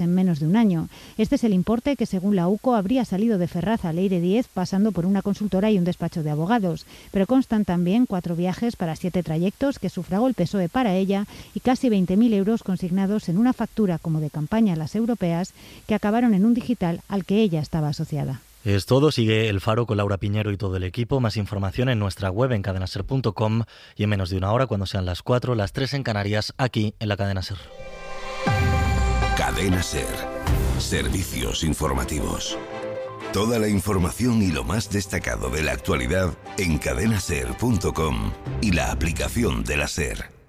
en menos de un año. Este es el importe que, según la UCO, habría salido de Ferraz a Leire Díez pasando por una consultora y un despacho de abogados. Pero constan también 4 viajes para 7 trayectos que sufragó el PSOE para ella y casi 20.000 euros consignados en una factura como de campaña a las europeas que acabaron en un digital al que ella estaba asociada. Es todo. Sigue El Faro con Laura Piñero y todo el equipo. Más información en nuestra web en cadenaser.com y en menos de una hora, cuando sean las 4, las 3 en Canarias, aquí en la Cadena Ser. Cadena Ser. Servicios informativos. Toda la información y lo más destacado de la actualidad en cadenaser.com y la aplicación de la Ser.